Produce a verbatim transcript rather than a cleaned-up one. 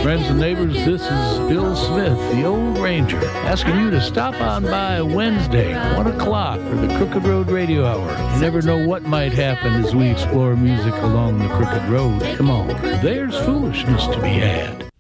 Friends and neighbors, this is Bill Smith, the Old Ranger, asking you to stop on by Wednesday, one o'clock, for the Crooked Road Radio Hour. You never know what might happen as we explore music along the Crooked Road. Come on, there's foolishness to be had.